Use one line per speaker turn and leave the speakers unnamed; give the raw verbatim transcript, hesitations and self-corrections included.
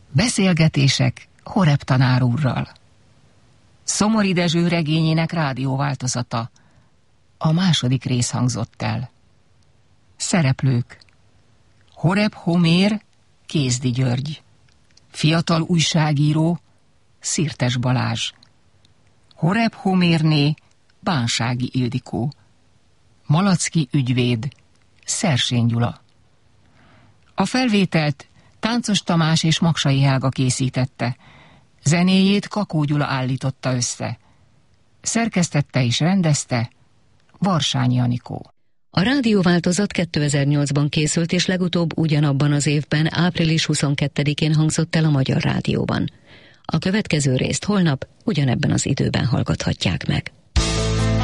Beszélgetések Horeb tanár úrral. Szomori Dezső regényének rádióváltozata. A második rész hangzott el. Szereplők: Horeb Homér, Kézdi György. Fiatal újságíró, Szirtes Balázs. Horeb Homérné, Bánsági Ildikó. Malacki ügyvéd, Szersény Gyula. A felvételt Táncos Tamás és Maksai Helga készítette, zenéjét Kakó Gyula állította össze. Szerkesztette és rendezte Varsányi Anikó.
A rádióváltozat kétezer-nyolcban készült, és legutóbb ugyanabban az évben, április huszonkettedikén hangzott el a Magyar Rádióban. A következő részt holnap ugyanebben az időben hallgathatják meg.